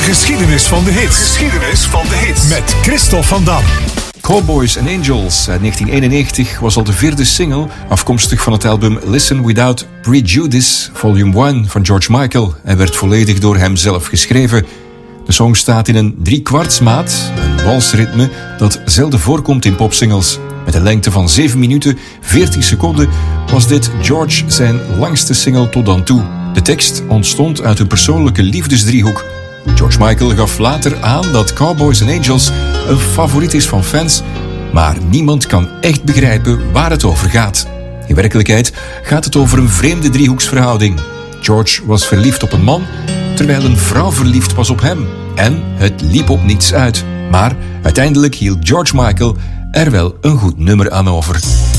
geschiedenis van de hits. Geschiedenis van de hits. Met Christophe van Dam. Cowboys and Angels uit 1991 was al de 4e single, afkomstig van het album Listen Without Prejudice, volume 1 van George Michael, en werd volledig door hem zelf geschreven. De song staat in een 3/4-maat, een walsritme dat zelden voorkomt in popsingles. Met een lengte van 7 minuten 14 seconden was dit George zijn langste single tot dan toe. De tekst ontstond uit een persoonlijke liefdesdriehoek. George Michael gaf later aan dat Cowboys and Angels een favoriet is van fans, maar niemand kan echt begrijpen waar het over gaat. In werkelijkheid gaat het over een vreemde driehoeksverhouding. George was verliefd op een man, terwijl een vrouw verliefd was op hem. En het liep op niets uit. Maar uiteindelijk hield George Michael er wel een goed nummer aan over.